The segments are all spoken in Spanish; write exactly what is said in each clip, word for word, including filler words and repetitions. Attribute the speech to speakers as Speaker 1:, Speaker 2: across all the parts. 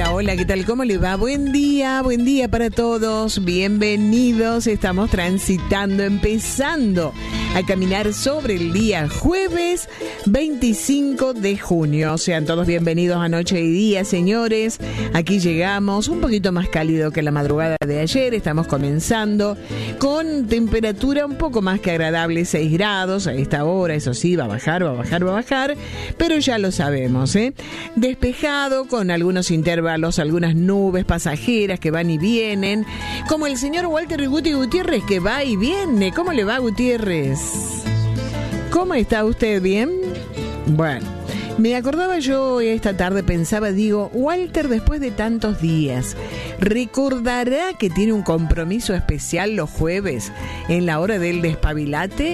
Speaker 1: Hola, hola, ¿qué tal? ¿Cómo le va? Buen día, buen día para todos. Bienvenidos. Estamos transitando, empezando a caminar sobre el día jueves veinticinco de junio. Sean todos bienvenidos a Noche y Día, señores. Aquí llegamos, un poquito más cálido que la madrugada de ayer. Estamos comenzando con temperatura un poco más que agradable, seis grados. A esta hora, eso sí, va a bajar, va a bajar, va a bajar. Pero ya lo sabemos, ¿eh? Despejado, con algunos intervalos, algunas nubes pasajeras que van y vienen, como el señor Walter Guti Gutiérrez, que va y viene. ¿Cómo le va, Gutiérrez? ¿Cómo está usted? ¿Bien? Bueno, me acordaba yo esta tarde, pensaba, digo, Walter, después de tantos días, ¿recordará que tiene un compromiso especial los jueves en la hora del despabilate?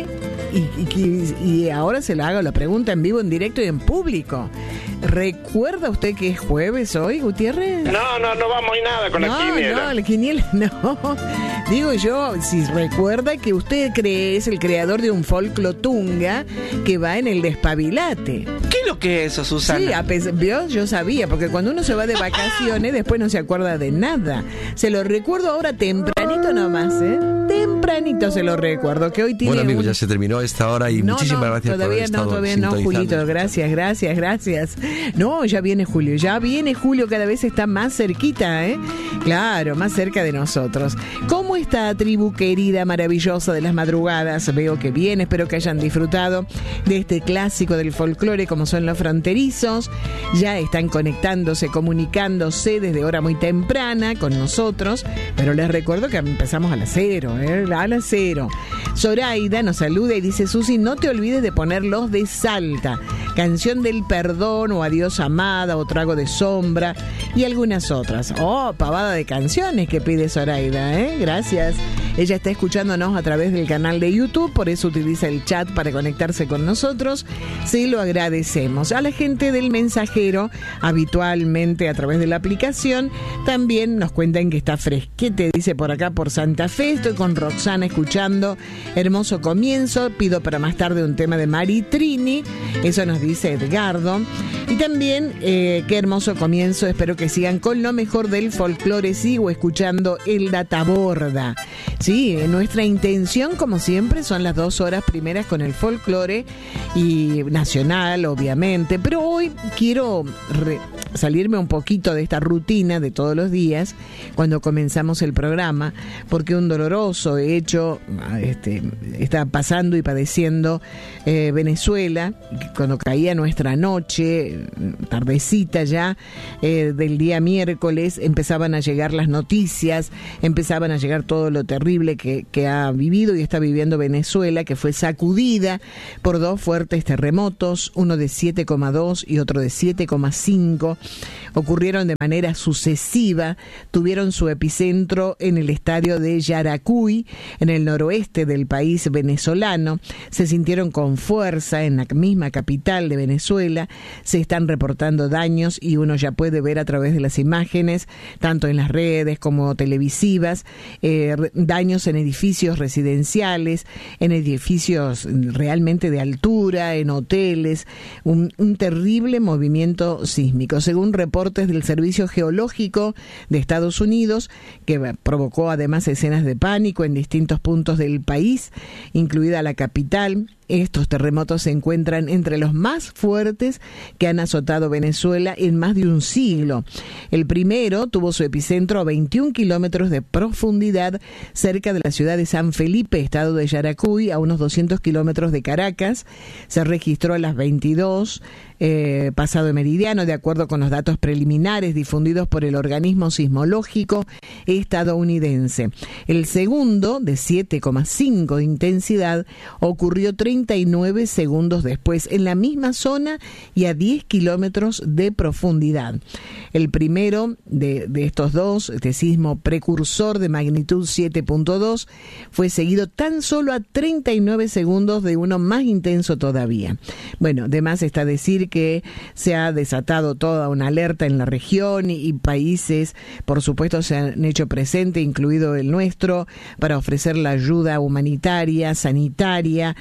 Speaker 1: Y, y, y ahora se le hago la pregunta en vivo, en directo y en público. ¿Recuerda usted que es jueves hoy, Gutiérrez?
Speaker 2: No, no, no vamos a ir nada con
Speaker 1: no,
Speaker 2: la quiniela.
Speaker 1: No, la quiniela no. Digo yo, si recuerda que usted cree, es el creador de un folclotunga que va en el despabilate.
Speaker 2: ¿Qué es lo que es eso, Susana?
Speaker 1: Sí, a pesar, ¿vio? Yo sabía, porque cuando uno se va de vacaciones, después no se acuerda de nada. Se lo recuerdo ahora tempranito nomás, ¿eh? Tempranito se lo recuerdo, que hoy tiene.
Speaker 3: Bueno, amigos,
Speaker 1: un...
Speaker 3: ya se terminó esta hora y
Speaker 1: no,
Speaker 3: muchísimas
Speaker 1: no,
Speaker 3: gracias
Speaker 1: todavía
Speaker 3: por haber estado
Speaker 1: no, todavía no, Julito, gracias, gracias, gracias. No, ya viene julio, ya viene julio, cada vez está más cerquita, ¿eh? Claro, más cerca de nosotros. ¿Cómo está, tribu querida, maravillosa de las madrugadas? Veo que bien, espero que hayan disfrutado de este clásico del folclore, como son los fronterizos. Ya están conectándose, comunicándose desde hora muy temprana con nosotros, pero les recuerdo que empezamos a las cero, ¿eh? A las cero. Zoraida nos saluda y dice, Susi, no te olvides de poner Los de Salta, Canción del Perdón o Adiós Amada o Trago de Sombra y algunas otras. Oh, pavada de canciones que pide Zoraida, ¿eh? Gracias. Ella está escuchándonos a través del canal de YouTube, por eso utiliza el chat para conectarse con nosotros. Se lo agradecemos. A la gente del Mensajero, habitualmente a través de la aplicación, también nos cuentan que está fresquete, dice por acá por Santa Fe. Estoy con Roxana escuchando Hermoso Comienzo. Pido para más tarde un tema de Mari Trini. Eso nos dice Edgardo. Y también, eh, qué hermoso comienzo. Espero que sigan con lo mejor del folclore. Sigo escuchando El Databorda. Sí, nuestra intención, como siempre, son las dos horas primeras con el folclore y nacional, obviamente. Pero hoy quiero re- salirme un poquito de esta rutina de todos los días cuando comenzamos el programa, porque un doloroso hecho este, está pasando y padeciendo eh, Venezuela. Cuando caía nuestra noche, tardecita ya, eh, del día miércoles, empezaban a llegar las noticias, empezaban a llegar todo lo terrible que, que ha vivido y está viviendo Venezuela, que fue sacudida por dos fuertes terremotos, uno de siete coma dos y otro de siete coma cinco. Ocurrieron de manera sucesiva, tuvieron su epicentro en el estadio de Yaracuy, en el noroeste del país venezolano. Se sintieron con fuerza en la misma capital de Venezuela. Se están reportando daños y uno ya puede ver a través de las imágenes, tanto en las redes como televisivas, eh, daños en edificios residenciales, en edificios realmente de altura, en hoteles, un, un terrible movimiento sísmico. Según reportes del Servicio Geológico de Estados Unidos, que provocó además escenas de pánico en distintos puntos del país, incluida la capital. Estos terremotos se encuentran entre los más fuertes que han azotado Venezuela en más de un siglo. El primero tuvo su epicentro a veintiún kilómetros de profundidad cerca de la ciudad de San Felipe, estado de Yaracuy, a unos doscientos kilómetros de Caracas. Se registró a las veintidós eh, pasado meridiano, de acuerdo con los datos preliminares difundidos por el organismo sismológico estadounidense. El segundo, de siete coma cinco de intensidad, ocurrió treinta y nueve segundos después en la misma zona y a diez kilómetros de profundidad. El primero de, de estos dos, este sismo precursor de magnitud siete punto dos, fue seguido tan solo a treinta y nueve segundos de uno más intenso todavía. Bueno, de más está decir que se ha desatado toda una alerta en la región y, y países, por supuesto, se han hecho presente, incluido el nuestro, para ofrecer la ayuda humanitaria, sanitaria, de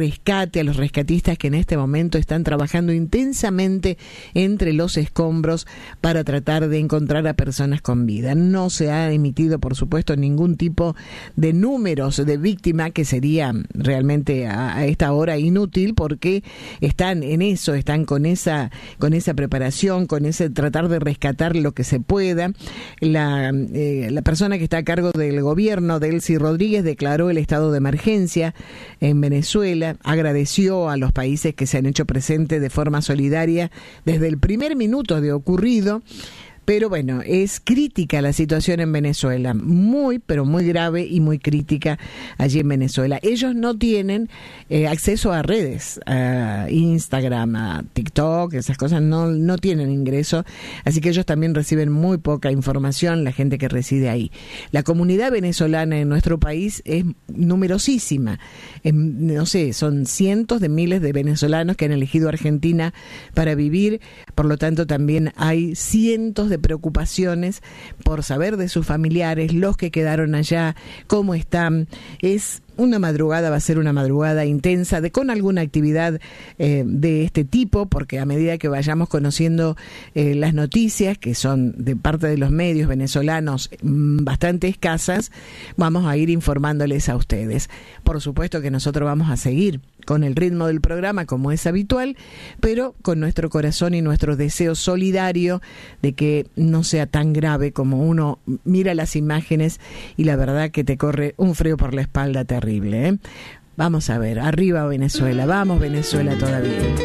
Speaker 1: rescate, a los rescatistas que en este momento están trabajando intensamente entre los escombros para tratar de encontrar a personas con vida. No se ha emitido, por supuesto, ningún tipo de números de víctima, que sería realmente a, a esta hora inútil, porque están en eso, están con esa, con esa preparación, con ese tratar de rescatar lo que se pueda. La, eh, la persona que está a cargo del gobierno, Delcy Rodríguez, declaró el estado de emergencia en Venezuela, agradeció a los países que se han hecho presentes de forma solidaria desde el primer minuto de ocurrido. Pero bueno, es crítica la situación en Venezuela, muy, pero muy grave y muy crítica allí en Venezuela. Ellos no tienen eh, acceso a redes, a Instagram, a TikTok, esas cosas, no, no tienen ingreso, así que ellos también reciben muy poca información, la gente que reside ahí. La comunidad venezolana en nuestro país es numerosísima, eh, no sé, son cientos de miles de venezolanos que han elegido Argentina para vivir, por lo tanto también hay cientos de de preocupaciones por saber de sus familiares, los que quedaron allá, cómo están. Es una madrugada, va a ser una madrugada intensa, de con alguna actividad eh, de este tipo, porque a medida que vayamos conociendo eh, las noticias, que son de parte de los medios venezolanos mmm, bastante escasas, vamos a ir informándoles a ustedes. Por supuesto que nosotros vamos a seguir con el ritmo del programa como es habitual, pero con nuestro corazón y nuestro deseo solidario de que no sea tan grave como uno mira las imágenes y la verdad que te corre un frío por la espalda terrible, ¿eh? Vamos a ver, arriba Venezuela, vamos Venezuela todavía.